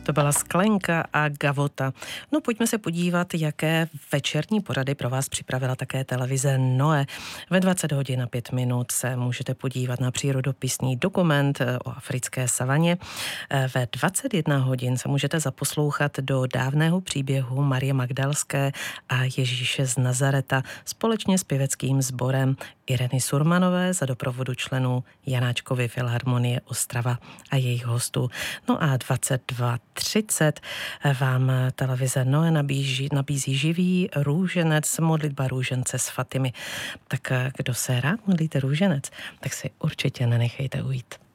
To byla Sklenka a Gavota. No pojďme se podívat, jaké večerní porady pro vás připravila také televize Noe. Ve 20 hodin a 5 minut se můžete podívat na přírodopisný dokument o africké savaně. Ve 21 hodin se můžete zaposlouchat do dávného příběhu Marie Magdalské a Ježíše z Nazareta společně s pěveckým sborem Ireny Surmanové za doprovodu členů Janáčkovy filharmonie Ostrava a jejich hostů. No a 22:30 vám televize Noe nabízí živý růženec, modlitba růžence s Fatimy. Tak kdo se rád modlíte růženec, tak si určitě nenechejte ujít.